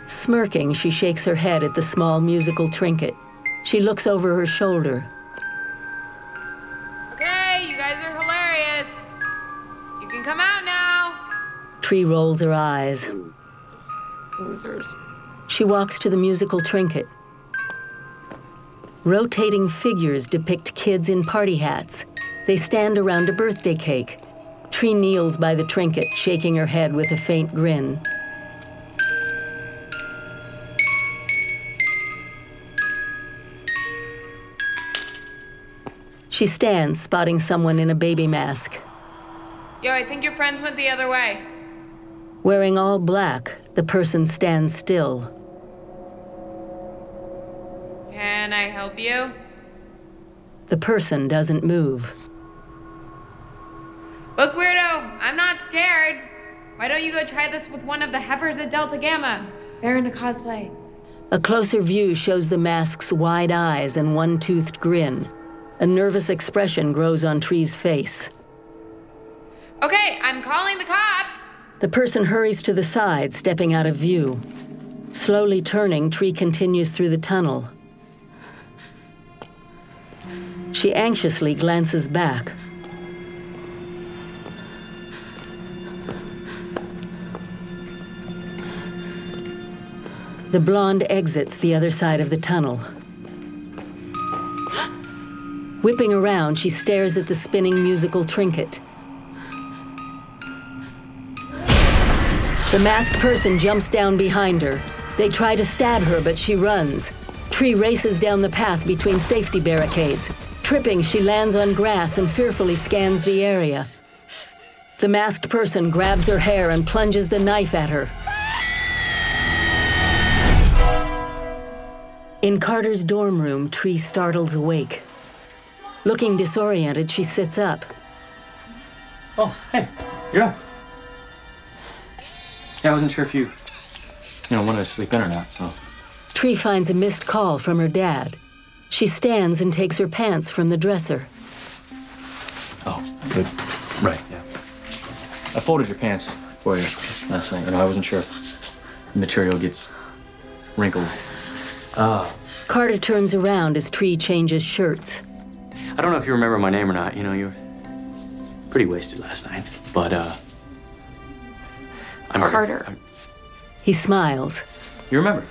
Smirking, she shakes her head at the small musical trinket. She looks over her shoulder. Okay, you guys are hilarious. You can come out now. Tree rolls her eyes. Losers. She walks to the musical trinket. Rotating figures depict kids in party hats. They stand around a birthday cake. Tree kneels by the trinket, shaking her head with a faint grin. She stands, spotting someone in a baby mask. Yo, I think your friends went the other way. Wearing all black, the person stands still. Can I help you? The person doesn't move. Look, weirdo, I'm not scared. Why don't you go try this with one of the heifers at Delta Gamma? They're into cosplay. A closer view shows the mask's wide eyes and one-toothed grin. A nervous expression grows on Tree's face. Okay, I'm calling the cops. The person hurries to the side, stepping out of view. Slowly turning, Tree continues through the tunnel. She anxiously glances back. The blonde exits the other side of the tunnel. Whipping around, she stares at the spinning musical trinket. The masked person jumps down behind her. They try to stab her, but she runs. Tree races down the path between safety barricades. Tripping, she lands on grass and fearfully scans the area. The masked person grabs her hair and plunges the knife at her. In Carter's dorm room, Tree startles awake. Looking disoriented, she sits up. Oh, hey, you're up. Yeah, I wasn't sure if you wanted to sleep in or not, so. Tree finds a missed call from her dad. She stands and takes her pants from the dresser. Oh, good. Right, yeah. I folded your pants for you last night. I wasn't sure if the material gets wrinkled. Carter turns around as Tree changes shirts. I don't know if you remember my name or not. You were pretty wasted last night. But, I'm Carter. He smiles. You remember?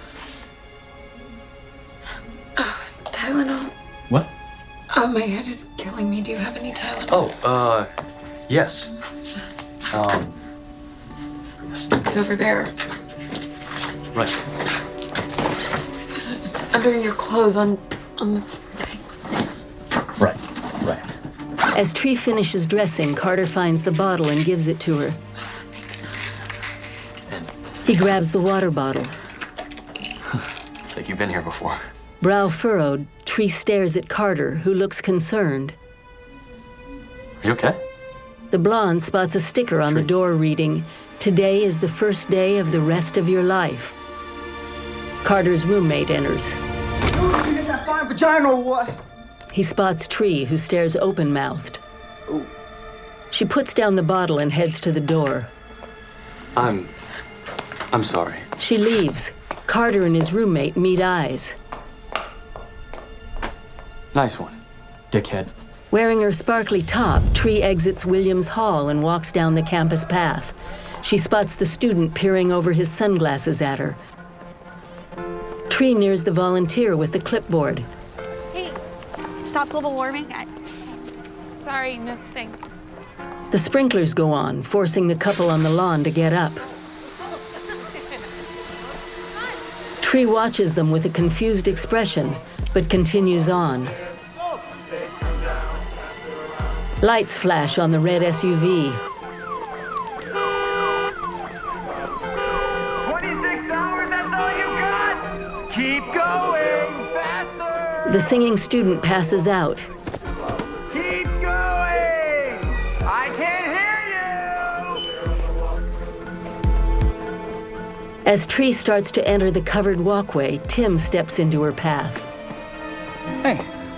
Tylenol. What? Oh, my head is killing me. Do you have any Tylenol? Yes. It's over there. Right. It's under your clothes on the thing. Right. As Tree finishes dressing, Carter finds the bottle and gives it to her. And He grabs the water bottle. it's like you've been here before. Brow furrowed, Tree stares at Carter, who looks concerned. Are you okay? The blonde spots a sticker on the door reading, "Today is the first day of the rest of your life." Carter's roommate enters. You get that fine vagina or what? He spots Tree, who stares open-mouthed. She puts down the bottle and heads to the door. I'm sorry. She leaves. Carter and his roommate meet eyes. Nice one, dickhead. Wearing her sparkly top, Tree exits Williams Hall and walks down the campus path. She spots the student peering over his sunglasses at her. Tree nears the volunteer with the clipboard. Hey, stop global warming? Sorry, no thanks. The sprinklers go on, forcing the couple on the lawn to get up. Tree watches them with a confused expression, but continues on. Lights flash on the red SUV. 26 hours, that's all you got? Keep going, faster! The singing student passes out. Keep going! I can't hear you! As Tree starts to enter the covered walkway, Tim steps into her path. Hey.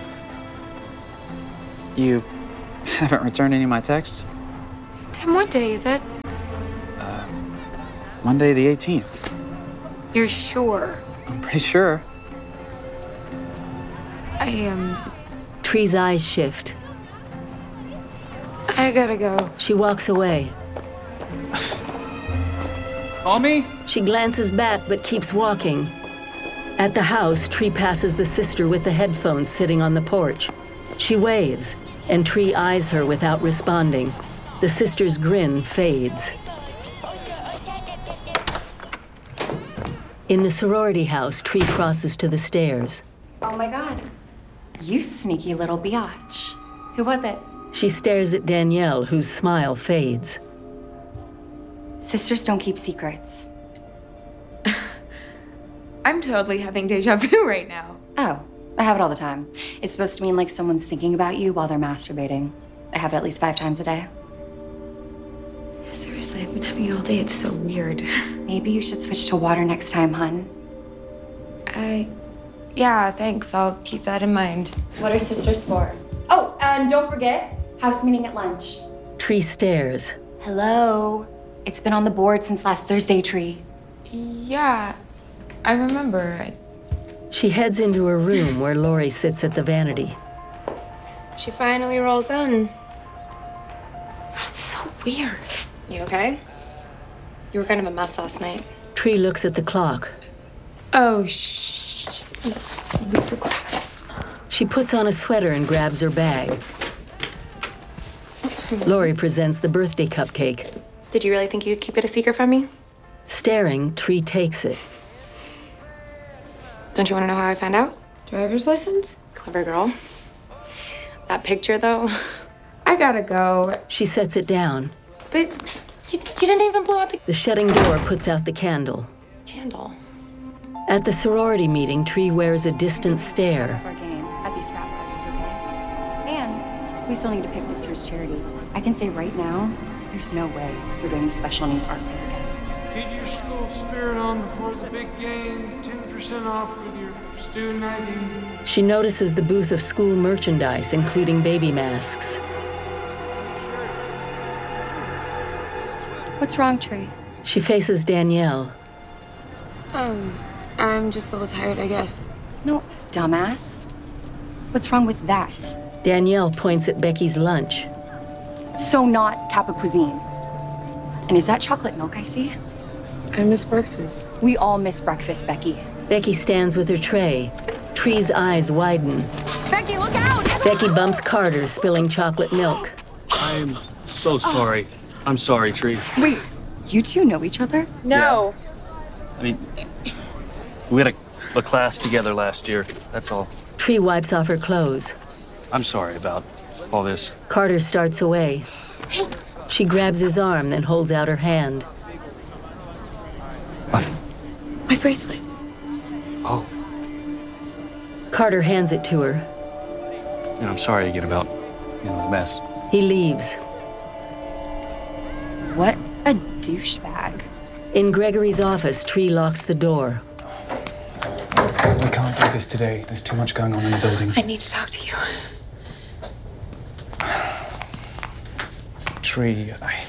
You haven't returned any of my texts? Tim, what day is it? Monday the 18th. You're sure? I'm pretty sure. Tree's eyes shift. I gotta go. She walks away. Call me? She glances back but keeps walking. At the house, Tree passes the sister with the headphones sitting on the porch. She waves, and Tree eyes her without responding. The sister's grin fades. In the sorority house, Tree crosses to the stairs. Oh my God. You sneaky little biatch. Who was it? She stares at Danielle, whose smile fades. Sisters don't keep secrets. I'm totally having deja vu right now. Oh, I have it all the time. It's supposed to mean like someone's thinking about you while they're masturbating. I have it at least 5 times a day. Seriously, I've been having it all day. It's so weird. Maybe you should switch to water next time, hun. Yeah, thanks. I'll keep that in mind. What are sisters for? Oh, and don't forget, house meeting at lunch. Tree stares. Hello. It's been on the board since last Thursday, Tree. Yeah, I remember. She heads into her room where Lori sits at the vanity. She finally rolls in. That's so weird. You okay? You were kind of a mess last night. Tree looks at the clock. Oh, shh. Late for class. She puts on a sweater and grabs her bag. Lori presents the birthday cupcake. Did you really think you'd keep it a secret from me? Staring, Tree takes it. Don't you want to know how I found out? Driver's license? Clever girl. That picture, though. I gotta go. She sets it down. But you didn't even blow out the The shutting door puts out the candle. candle. At the sorority meeting, Tree wears a distant stare. For a game at these frat parties, okay? And we still need to pick this year's charity. I can say right now, there's no way you're doing the special needs art fair again. Get your school spirit on before the big game. 10% off with your student ID. She notices the booth of school merchandise, including baby masks. What's wrong, Tree? She faces Danielle. I'm just a little tired, I guess. No, dumbass. What's wrong with that? Danielle points at Becky's lunch. So not Kappa cuisine. And is that chocolate milk I see? I miss breakfast. We all miss breakfast, Becky. Becky stands with her tray. Tree's eyes widen. Becky, look out! Becky bumps Carter, spilling chocolate milk. I'm so sorry. I'm sorry, Tree. Wait, you two know each other? No. I mean, we had a class together last year. That's all. Tree wipes off her clothes. I'm sorry about all this. Carter starts away. She grabs his arm, then holds out her hand. What? My bracelet. Oh, Carter hands it to her. and I'm sorry again about, the mess. He leaves. What a douchebag. In Gregory's office, Tree locks the door. We can't do this today. There's too much going on in the building. I need to talk to you. Tree,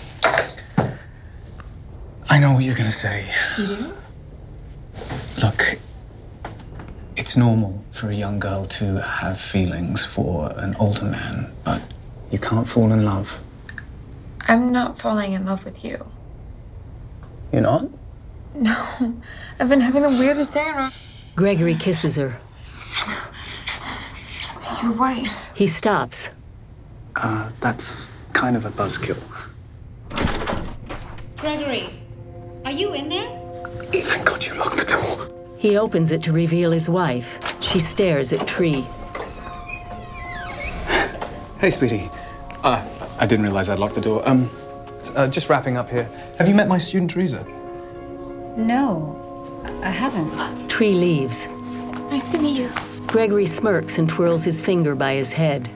I know what you're gonna say. You do? Look, it's normal for a young girl to have feelings for an older man, but you can't fall in love. I'm not falling in love with you. You're not? No. I've been having the weirdest day around. Gregory kisses her. Your wife. He stops. That's kind of a buzzkill. Gregory, are you in there? Thank God you locked the door. He opens it to reveal his wife. She stares at Tree. Hey, sweetie. I didn't realize I'd locked the door. Just wrapping up here. Have you met my student, Teresa? No, I haven't. Tree leaves. Nice to meet you. Gregory smirks and twirls his finger by his head.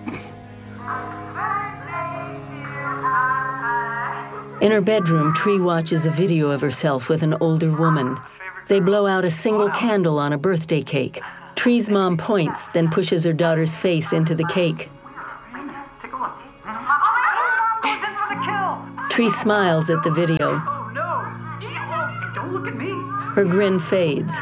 In her bedroom, Tree watches a video of herself with an older woman. They blow out a single candle on a birthday cake. Tree's mom points, then pushes her daughter's face into the cake. Tree smiles at the video. Oh, no! Don't look at me! Her grin fades.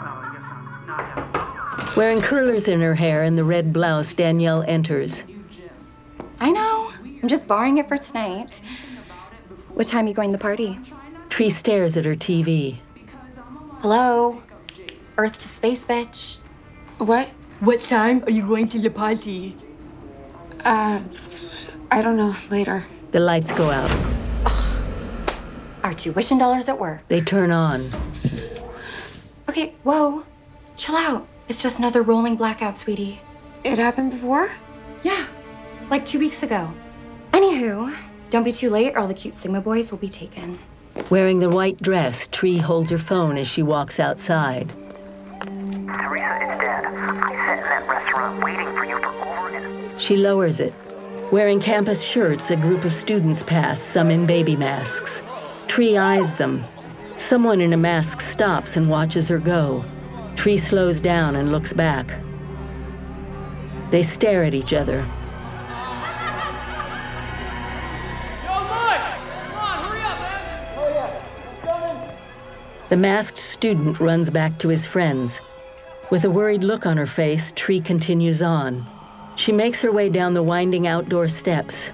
Wearing curlers in her hair and the red blouse, Danielle enters. I know. I'm just borrowing it for tonight. What time are you going to the party? Tree stares at her TV. Hello? Earth to space, bitch. What? What time are you going to the party? I don't know. Later. The lights go out. Our tuition dollars at work. They turn on. Okay, whoa. Chill out. It's just another rolling blackout, sweetie. It happened before? Yeah, like 2 weeks ago. Anywho, don't be too late or all the cute Sigma boys will be taken. Wearing the white dress, Tree holds her phone as she walks outside. Teresa, it's Dad. I sat in that restaurant waiting for you for over an... She lowers it. Wearing campus shirts, a group of students pass, some in baby masks. Tree eyes them. Someone in a mask stops and watches her go. Tree slows down and looks back. They stare at each other. The masked student runs back to his friends. With a worried look on her face, Tree continues on. She makes her way down the winding outdoor steps.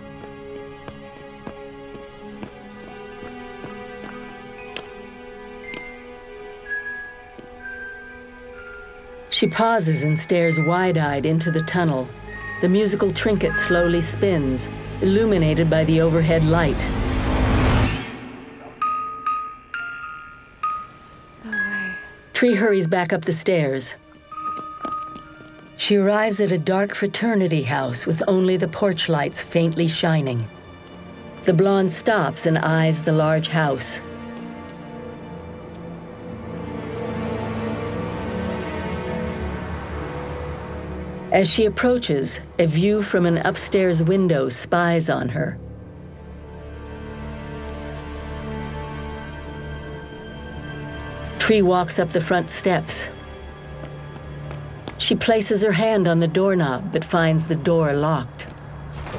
She pauses and stares wide-eyed into the tunnel. The musical trinket slowly spins, illuminated by the overhead light. No way. Tree hurries back up the stairs. She arrives at a dark fraternity house with only the porch lights faintly shining. The blonde stops and eyes the large house. As she approaches, a view from an upstairs window spies on her. Tree walks up the front steps. She places her hand on the doorknob but finds the door locked.